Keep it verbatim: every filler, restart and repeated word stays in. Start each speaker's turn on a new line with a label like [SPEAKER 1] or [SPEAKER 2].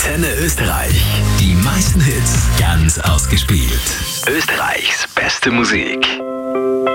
[SPEAKER 1] Antenne Österreich. Die meisten Hits ganz ausgespielt. Österreichs beste Musik.